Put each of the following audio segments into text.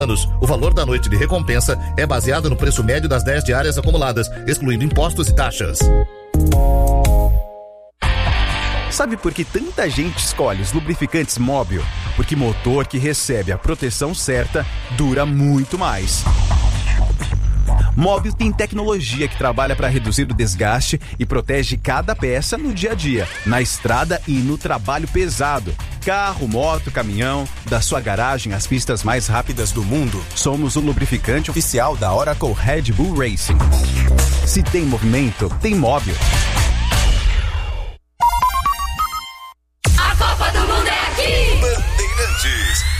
O valor da noite de recompensa é baseado no preço médio das 10 diárias acumuladas, excluindo impostos e taxas. Sabe por que tanta gente escolhe os lubrificantes Móbil? Porque motor que recebe a proteção certa dura muito mais. Móbil tem tecnologia que trabalha para reduzir o desgaste e protege cada peça no dia a dia, na estrada e no trabalho pesado. Carro, moto, caminhão, da sua garagem às pistas mais rápidas do mundo, somos o lubrificante oficial da Oracle Red Bull Racing. Se tem movimento, tem Móbil. A Copa do Mundo é aqui! Bandeirantes.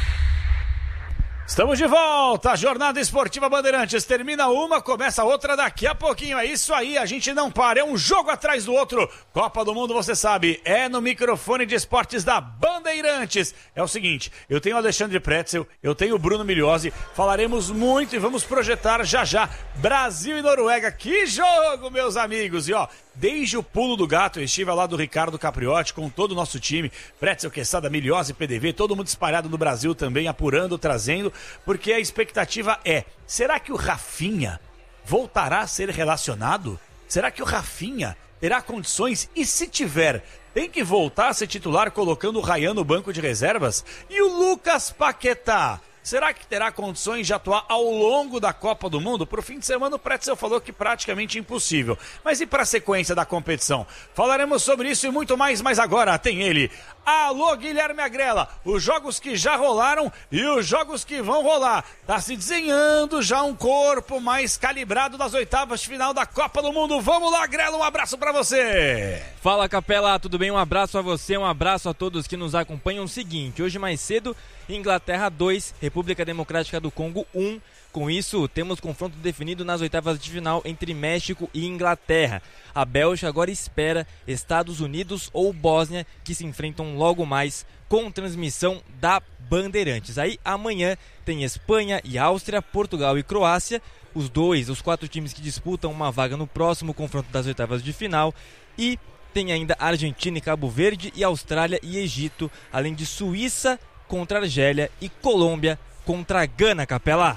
Estamos de volta, a Jornada Esportiva Bandeirantes termina uma, começa outra daqui a pouquinho, é isso aí, a gente não para, é um jogo atrás do outro. Copa do Mundo, você sabe, é no microfone de esportes da Bandeirantes. É o seguinte, eu tenho o Alexandre Pretzel, eu tenho o Bruno Migliozzi, falaremos muito e vamos projetar já Brasil e Noruega. Que jogo, meus amigos! E ó, desde o pulo do gato, eu estive ao lado do Ricardo Capriotti com todo o nosso time, Pretzel, Quesada, Migliozzi, PDV, todo mundo espalhado no Brasil também, apurando, trazendo, porque a expectativa é, será que o Rafinha voltará a ser relacionado? Será que o Rafinha terá condições? E se tiver, tem que voltar a ser titular colocando o Ryan no banco de reservas? E o Lucas Paquetá? Será que terá condições de atuar ao longo da Copa do Mundo? Pro fim de semana o Pretzel falou que praticamente impossível. Mas e para a sequência da competição? Falaremos sobre isso e muito mais, mas agora tem ele. Alô, Guilherme Agrela, os jogos que já rolaram e os jogos que vão rolar. Tá se desenhando já um corpo mais calibrado das oitavas de final da Copa do Mundo. Vamos lá, Agrela, um abraço pra você. Fala, Capela, tudo bem? Um abraço a você, um abraço a todos que nos acompanham. O seguinte, hoje mais cedo, Inglaterra 2, República Democrática do Congo 1. Com isso, temos confronto definido nas oitavas de final entre México e Inglaterra. A Bélgica agora espera Estados Unidos ou Bósnia, que se enfrentam logo mais com transmissão da Bandeirantes. Aí amanhã tem Espanha e Áustria, Portugal e Croácia. Os 4 times que disputam uma vaga no próximo confronto das oitavas de final. E tem ainda Argentina e Cabo Verde e Austrália e Egito, além de Suíça contra Argélia e Colômbia contra Gana, Capela.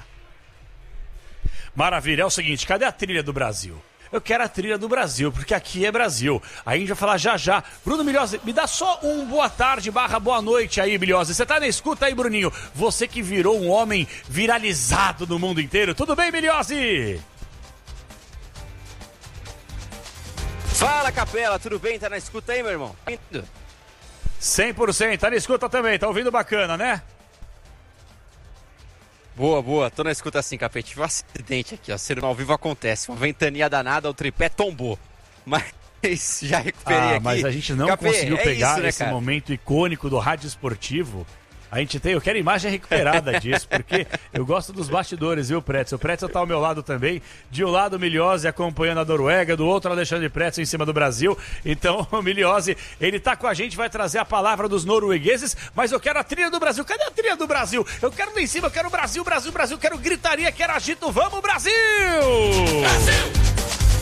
Maravilha, é o seguinte, cadê a trilha do Brasil? Eu quero a trilha do Brasil, porque aqui é Brasil. Aí a gente vai falar já. Bruno Migliozzi, me dá só um boa tarde / boa noite aí, Migliozzi. Você tá na escuta aí, Bruninho? Você que virou um homem viralizado no mundo inteiro. Tudo bem, Migliozzi? Fala, Capela, tudo bem? Tá na escuta aí, meu irmão? 100%, tá na escuta também, tá ouvindo bacana, né? Boa, tô na escuta assim, Capete. Tive um acidente aqui, ó, ser ao vivo acontece, uma ventania danada, o tripé tombou, mas já recuperei aqui. Mas a gente não conseguiu pegar esse momento icônico do rádio esportivo. Eu quero imagem recuperada disso, porque eu gosto dos bastidores, viu, Pretzel? O Pretzel tá ao meu lado também, de um lado o Migliozzi acompanhando a Noruega, do outro o Alexandre Pretzel em cima do Brasil. Então o Migliozzi, ele tá com a gente, vai trazer a palavra dos noruegueses, mas eu quero a trilha do Brasil. Cadê a trilha do Brasil? Eu quero lá em cima, eu quero Brasil, quero gritaria, quero agito, vamos Brasil! Brasil!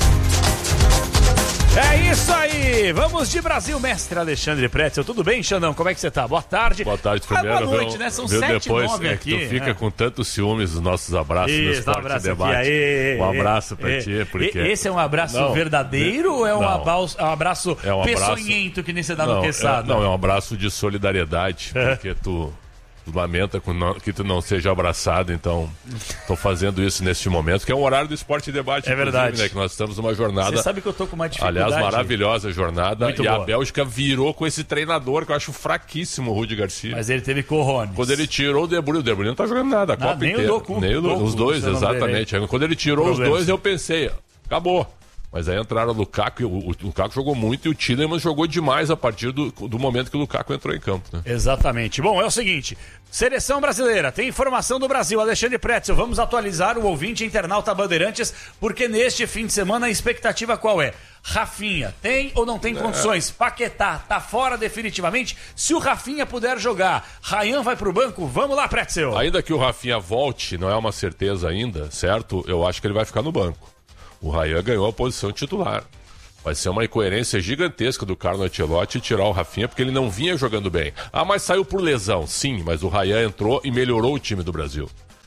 É isso aí, vamos de Brasil, mestre Alexandre Pretzel. Tudo bem, Xandão? Como é que você tá? Boa tarde. Boa tarde primeiro. Boa noite, né? São 7h09 aqui. Tu fica com tantos ciúmes dos nossos abraços no Esporte Debate. Um abraço pra ti. Porque... Esse é um abraço verdadeiro ou é um abraço peçonhento que nem você dá no queçado? É um abraço de solidariedade, porque tu lamenta que tu não seja abraçado, então tô fazendo isso neste momento, que é um horário do Esporte Debate. É verdade, né, que nós estamos numa jornada. Você sabe que eu tô com uma dificuldade. Aliás, maravilhosa jornada. Muito e boa. A Bélgica virou com esse treinador que eu acho fraquíssimo, o Rudi Garcia. Mas ele teve cojones. Quando ele tirou o De Bruyne não tá jogando nada, a Copa inteira. Nem o Doku, os dois, exatamente. Quando ele tirou os dois, eu pensei, acabou. Mas aí entraram o Lukaku, e o Lukaku jogou muito e o Tielemans jogou demais a partir do momento que o Lukaku entrou em campo. Né? Exatamente. Bom, é o seguinte, seleção brasileira, tem informação do Brasil, Alexandre Pretzel, vamos atualizar o ouvinte internauta Bandeirantes, porque neste fim de semana a expectativa qual é? Rafinha, tem ou não tem condições? Paquetá, tá fora definitivamente? Se o Rafinha puder jogar, Ryan vai pro banco? Vamos lá, Pretzel. Ainda que o Rafinha volte, não é uma certeza ainda, certo? Eu acho que ele vai ficar no banco. O Ryan ganhou a posição titular. Vai ser uma incoerência gigantesca do Carlo Ancelotti tirar o Rafinha, porque ele não vinha jogando bem. Mas saiu por lesão, sim, mas o Ryan entrou e melhorou o time do Brasil.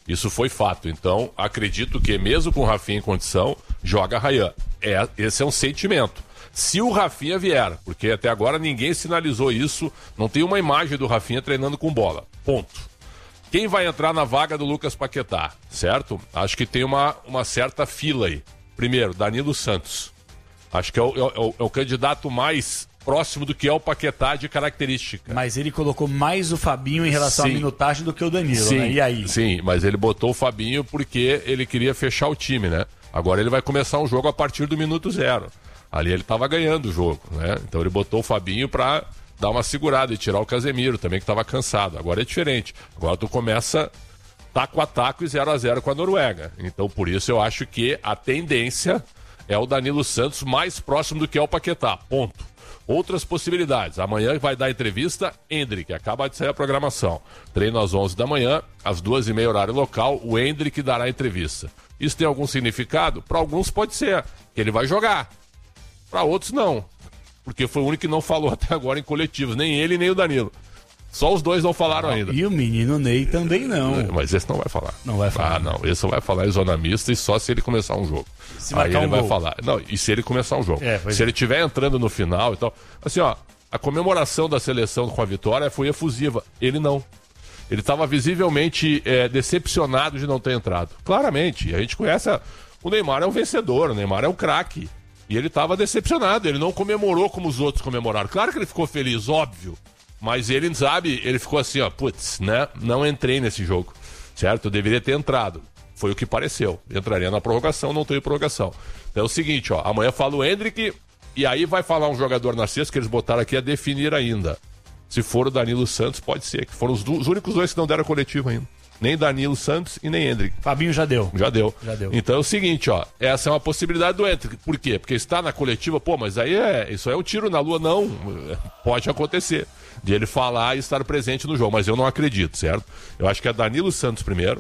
Isso foi fato. Então, acredito que mesmo com o Rafinha em condição, joga Ryan. Esse é um sentimento. Se o Rafinha vier, porque até agora ninguém sinalizou isso, não tem uma imagem do Rafinha treinando com bola. Ponto. Quem vai entrar na vaga do Lucas Paquetá, certo? Acho que tem uma certa fila aí. Primeiro, Danilo Santos. Acho que é o candidato mais próximo do que é o Paquetá de característica. Mas ele colocou mais o Fabinho em relação à minutagem do que o Danilo, né? E aí? Sim, mas ele botou o Fabinho porque ele queria fechar o time, né? Agora ele vai começar um jogo a partir do minuto 0. Ali ele estava ganhando o jogo, né? Então ele botou o Fabinho para dar uma segurada e tirar o Casemiro também, que estava cansado. Agora é diferente. Agora tu começa taco a taco e 0-0 com a Noruega. Então por isso eu acho que a tendência é o Danilo Santos mais próximo do que é o Paquetá. Ponto. Outras possibilidades. Amanhã vai dar entrevista Endrick, acaba de sair a programação. Treino às 11 da manhã, às 2h30 horário local, o Endrick dará entrevista. Isso tem algum significado? Para alguns pode ser, que ele vai jogar. Para outros não, porque foi o único que não falou até agora em coletivos, nem ele nem o Danilo. Só os dois não falaram ainda. E o menino Ney também não. Mas esse não vai falar. Não vai falar. Não, esse vai falar em zona mista e só se ele começar um jogo. Aí ele vai falar. Não, e se ele começar um jogo. Se ele estiver entrando no final e tal. Assim, ó, a comemoração da seleção com a vitória foi efusiva. Ele não. Ele estava visivelmente decepcionado de não ter entrado. Claramente. A gente conhece. O Neymar é um vencedor, o Neymar é um craque. E ele estava decepcionado. Ele não comemorou como os outros comemoraram. Claro que ele ficou feliz, óbvio. Mas ele, sabe, ele ficou assim, ó, putz, né? Não entrei nesse jogo, certo? Eu deveria ter entrado. Foi o que pareceu. Entraria na prorrogação, não teve prorrogação. Então é o seguinte, ó, amanhã fala o Endrick e aí vai falar um jogador na sexta que eles botaram aqui a definir ainda. Se for o Danilo Santos, pode ser, que foram os únicos dois que não deram coletivo ainda. Nem Danilo Santos e nem Endrick. Fabinho já deu. Já deu. Então é o seguinte, ó, essa é uma possibilidade do Endrick. Por quê? Porque está na coletiva, pô, mas aí isso é um tiro na lua, não. Pode acontecer. De ele falar e estar presente no jogo, mas eu não acredito, certo? Eu acho que é Danilo Santos primeiro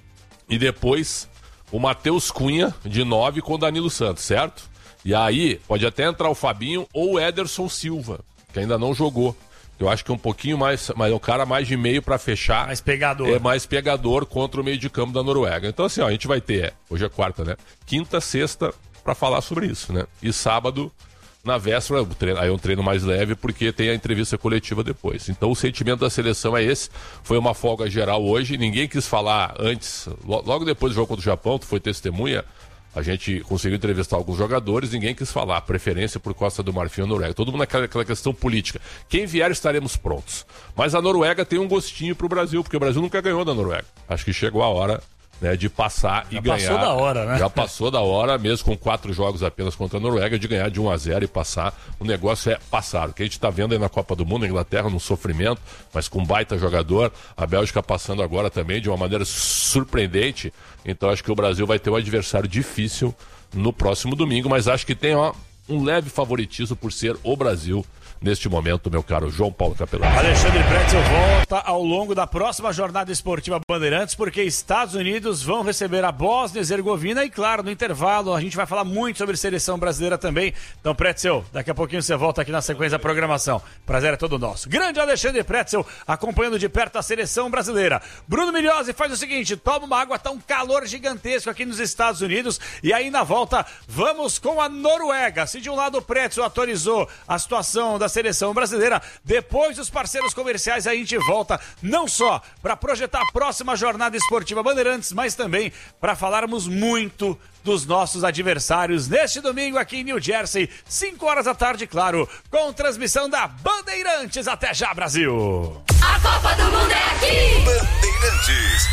e depois o Matheus Cunha de 9 com o Danilo Santos, certo? E aí pode até entrar o Fabinho ou o Ederson Silva, que ainda não jogou. Eu acho que é um pouquinho mais, mas é um cara mais de meio para fechar. Mais pegador. É mais pegador contra o meio de campo da Noruega. Então assim, ó, a gente vai ter, hoje é quarta, né? Quinta, sexta para falar sobre isso, né? E sábado na véspera, aí é um treino mais leve, porque tem a entrevista coletiva depois. Então o sentimento da seleção é esse. Foi uma folga geral hoje, ninguém quis falar antes, logo depois do jogo contra o Japão, tu foi testemunha, a gente conseguiu entrevistar alguns jogadores, ninguém quis falar, preferência por Costa do Marfim ou Noruega. Todo mundo naquela questão política. Quem vier estaremos prontos. Mas a Noruega tem um gostinho pro Brasil, porque o Brasil nunca ganhou da Noruega. Acho que chegou a hora, né, de passar e ganhar. Já passou da hora, né? Já passou da hora, mesmo com 4 jogos apenas contra a Noruega, de ganhar de 1-0 e passar. O negócio é passar. O que a gente está vendo aí na Copa do Mundo, a Inglaterra num sofrimento, mas com um baita jogador. A Bélgica passando agora também de uma maneira surpreendente. Então acho que o Brasil vai ter um adversário difícil no próximo domingo, mas acho que tem um leve favoritismo por ser o Brasil neste momento, meu caro João Paulo Capelano. Alexandre Pretzel volta ao longo da próxima jornada esportiva Bandeirantes, porque Estados Unidos vão receber a Bósnia e Herzegovina e, claro, no intervalo a gente vai falar muito sobre seleção brasileira também. Então, Pretzel, daqui a pouquinho você volta aqui na sequência da programação. Prazer é todo nosso. Grande Alexandre Pretzel, acompanhando de perto a seleção brasileira. Bruno Milhozzi faz o seguinte, toma uma água, tá um calor gigantesco aqui nos Estados Unidos e aí na volta vamos com a Noruega. Se de um lado o Pretzel atualizou a situação da seleção brasileira, depois dos parceiros comerciais a gente volta não só para projetar a próxima jornada esportiva Bandeirantes, mas também para falarmos muito dos nossos adversários neste domingo aqui em New Jersey, 5 horas da tarde, claro, com transmissão da Bandeirantes. Até já, Brasil! A Copa do Mundo é aqui! Bandeirantes.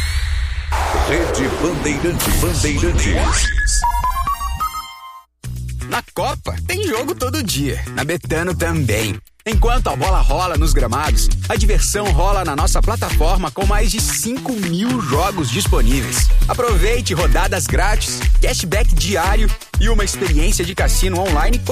Rede Bandeirantes. Na Copa, tem jogo todo dia. Na Betano também. Enquanto a bola rola nos gramados, a diversão rola na nossa plataforma com mais de 5.000 jogos disponíveis. Aproveite rodadas grátis, cashback diário e uma experiência de cassino online